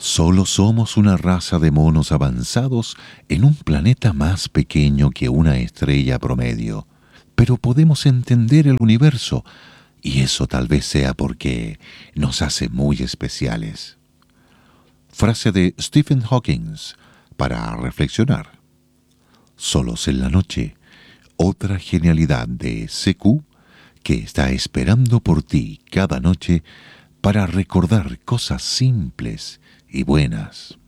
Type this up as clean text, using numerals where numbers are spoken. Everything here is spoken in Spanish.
Solo somos una raza de monos avanzados en un planeta más pequeño que una estrella promedio. Pero podemos entender el universo, y eso tal vez sea porque nos hace muy especiales. Frase de Stephen Hawking para reflexionar. Solos en la noche, otra genialidad de CQ que está esperando por ti cada noche para recordar cosas simples y buenas.